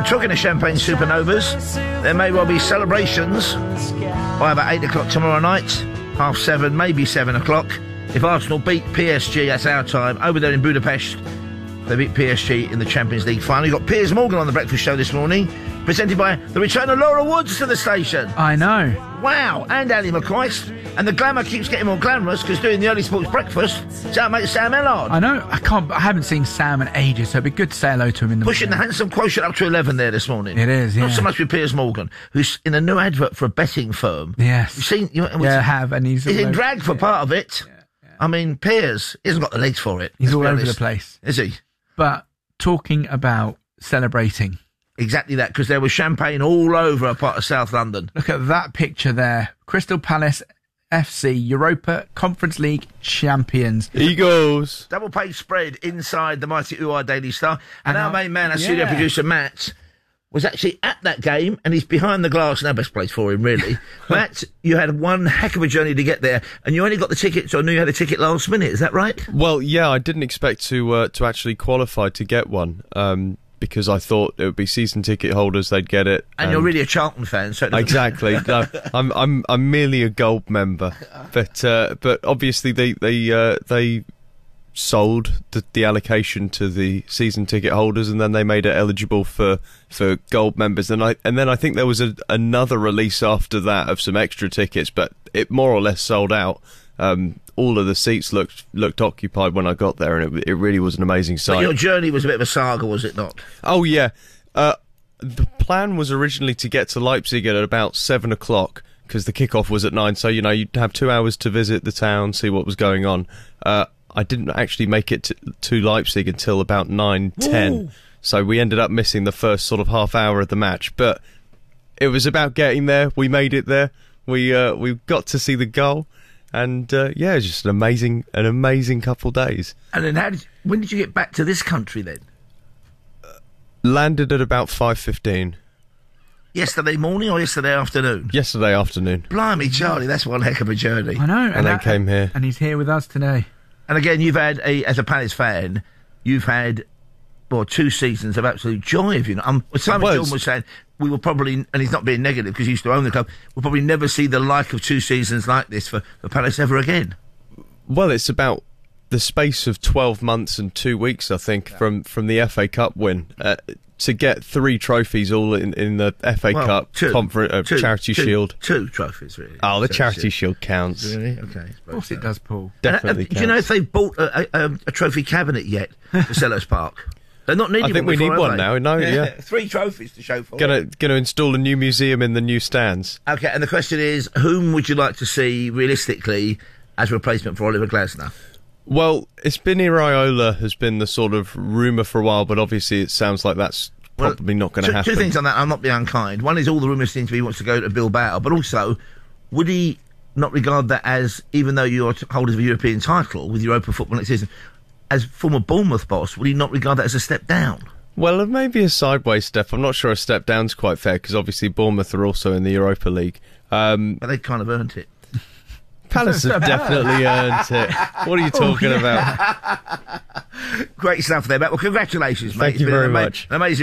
talking of champagne supernovas, there may well be celebrations by about 8 o'clock tomorrow night, 7:30, maybe 7 o'clock. If Arsenal beat PSG, that's our time, over there in Budapest. They beat PSG in the Champions League final. You've got Piers Morgan on the breakfast show this morning, presented by the return of Laura Woods to the station. I know. Wow, and Ali McCoist. And the glamour keeps getting more glamorous because doing the early sports breakfast, it's our mate Sam Ellard. I know. I haven't seen Sam in ages, so it'd be good to say hello to him in the Pushing morning. the handsome quotient up to 11 there this morning. It is, yeah. Not so much with Piers Morgan, who's in a new advert for a betting firm. Yes. You've seen... I have, and he's in drag for part of it. Yeah. I mean, Piers, he hasn't got the legs for it. He's all over the place. Is he? But talking about celebrating... Exactly that, because there was champagne all over a part of South London. Look at that picture there. Crystal Palace FC Europa Conference League champions. Eagles. Double page spread inside the mighty UR Daily Star. And our main man, our yeah. studio producer, Matt, was actually at that game, and he's behind the glass. Now, best place for him, really. Matt, you had one heck of a journey to get there, and you only got the ticket, so I knew you had a ticket last minute. Is that right? Well, yeah, I didn't expect to actually qualify to get one. Because I thought it would be season ticket holders, they'd get it. And you're really a Charlton fan, so... Exactly. No, I'm merely a gold member. But obviously they sold the allocation to the season ticket holders, and then they made it eligible for gold members. And then I think there was another release after that of some extra tickets, but it more or less sold out. All of the seats looked occupied when I got there, and it really was an amazing sight. But your journey was a bit of a saga, was it not? Oh, yeah. The plan was originally to get to Leipzig at about 7 o'clock, because the kickoff was at 9, so, you'd have 2 hours to visit the town, see what was going on. I didn't actually make it to Leipzig until about 9:10, so we ended up missing the first sort of half hour of the match, but it was about getting there. We made it there. We got to see the goal. And, it was just an amazing couple of days. And then when did you get back to this country then? Landed at about 5:15. Yesterday morning or yesterday afternoon? Yesterday afternoon. Blimey, Charlie, that's one heck of a journey. I know. And then came here. And he's here with us today. And again, you've had, as a Palace fan, you've had... 2 seasons of absolute joy of Simon Jordan was saying we will probably, and he's not being negative because he used to own the club, we'll probably never see the like of 2 seasons like this for Palace ever again. Well, it's about the space of 12 months and 2 weeks, I think, from the FA Cup win. To get 3 trophies all in the FA Cup Charity Shield. 2 trophies, really. Oh, the Charity Shield counts. Really? Okay. Of course it does, Paul. Definitely counts. Do you know if they've bought a trophy cabinet yet for Selhurst Park? They're not needing I think we need one now. No, yeah. 3 trophies to show for. Gonna install a new museum in the new stands. Okay, and the question is, whom would you like to see realistically as a replacement for Oliver Glasner? Well, it's been Iraola has been the sort of rumour for a while, but obviously it sounds like that's probably not going to happen. 2 things on that. I'll not be unkind. One is all the rumours seem to be he wants to go to Bilbao, but also, would he not regard that as, even though you're holders of a European title with Europa football next season, as former Bournemouth boss, would he not regard that as a step down? Well, maybe a sideways step. I'm not sure a step down's quite fair, because obviously Bournemouth are also in the Europa League. But they kind of earned it. Palace have definitely earned it. What are you talking about? Great stuff there, Matt. Well, congratulations, mate. Thank you very much. An amazing